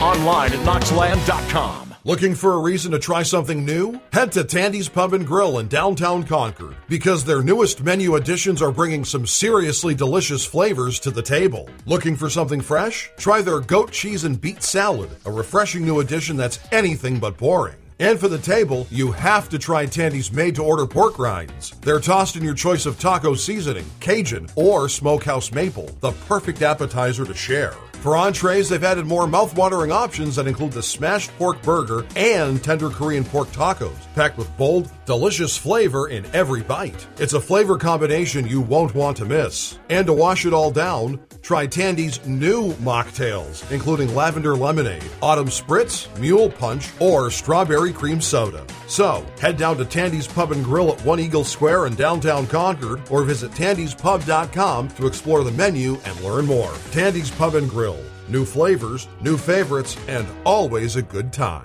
online at knoxland.com. Looking for a reason to try something new? Head to Tandy's Pub and Grill in downtown Concord because their newest menu additions are bringing some seriously delicious flavors to the table. Looking for something fresh? Try their goat cheese and beet salad, a refreshing new addition that's anything but boring. And for the table, you have to try Tandy's made-to-order pork rinds. They're tossed in your choice of taco seasoning, Cajun, or smokehouse maple, the perfect appetizer to share. For entrees, they've added more mouth-watering options that include the smashed pork burger and tender Korean pork tacos, packed with bold, delicious flavor in every bite. It's a flavor combination you won't want to miss. And to wash it all down, try Tandy's new mocktails, including lavender lemonade, autumn spritz, mule punch, or strawberry cream soda. So, head down to Tandy's Pub and Grill at One Eagle Square in downtown Concord, or visit tandyspub.com to explore the menu and learn more. Tandy's Pub and Grill. New flavors, new favorites, and always a good time.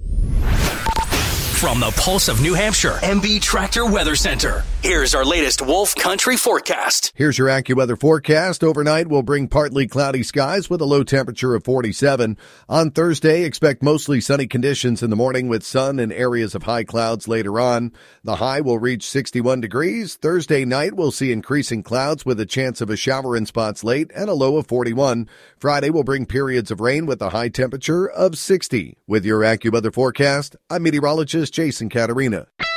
From the Pulse of New Hampshire, MB Tractor Weather Center. Here's our latest Wolf Country forecast. Here's your AccuWeather forecast. Overnight will bring partly cloudy skies with a low temperature of 47. On Thursday, expect mostly sunny conditions in the morning with sun and areas of high clouds later on. The high will reach 61 degrees. Thursday night, we'll see increasing clouds with a chance of a shower in spots late and a low of 41. Friday will bring periods of rain with a high temperature of 60. With your AccuWeather forecast, I'm meteorologist Jason Caterina.